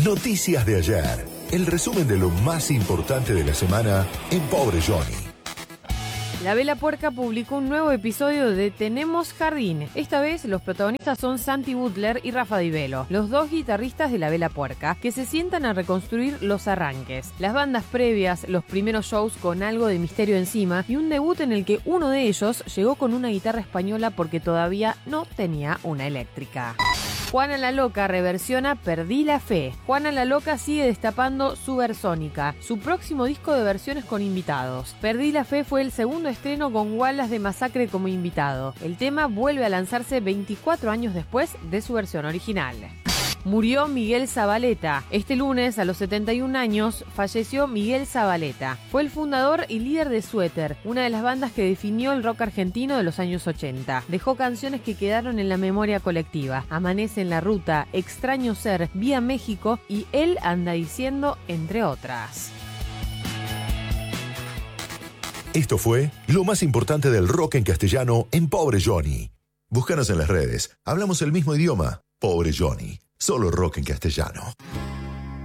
Noticias de ayer. El resumen de lo más importante de la semana en Pobre Johnny. La Vela Puerca publicó un nuevo episodio de Tenemos Jardín. Esta vez los protagonistas son Santi Butler y Rafa Di Velo, los dos guitarristas de La Vela Puerca, que se sientan a reconstruir los arranques, las bandas previas, los primeros shows con algo de misterio encima y un debut en el que uno de ellos llegó con una guitarra española porque todavía no tenía una eléctrica. Juana la Loca reversiona Perdí la Fe. Juana la Loca sigue destapando su Versónica, su próximo disco de versiones con invitados. Perdí la Fe fue el segundo estreno con Wallace de Masacre como invitado. El tema vuelve a lanzarse 24 años después de su versión original. Murió Miguel Zavaleta. Este lunes, a los 71 años, falleció Miguel Zavaleta. Fue el fundador y líder de Suéter, una de las bandas que definió el rock argentino de los años 80. Dejó canciones que quedaron en la memoria colectiva: Amanece en la Ruta, Extraño Ser, Vía México y Él anda diciendo, entre otras. Esto fue lo más importante del rock en castellano en Pobre Johnny. Búscanos en las redes. Hablamos el mismo idioma. Pobre Johnny. Solo rock en castellano.